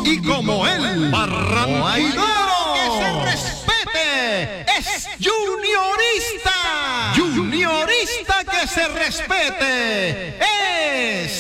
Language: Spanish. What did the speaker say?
Y como él, barranquillero que se respete, es juniorista. Juniorista que se respete, es